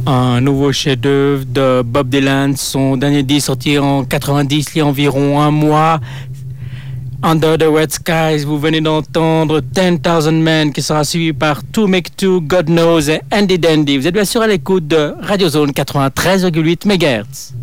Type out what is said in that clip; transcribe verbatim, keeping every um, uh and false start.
Un nouveau chef-d'œuvre de Bob Dylan, son dernier disque sorti en quatre-vingt-dix, il y a environ un mois. Under the Red Skies, vous venez d'entendre ten thousand Men qui sera suivi par To Make Two, God Knows et Andy Dandy. Vous êtes bien sûr à l'écoute de Radio Zone quatre-vingt-treize virgule huit mégahertz.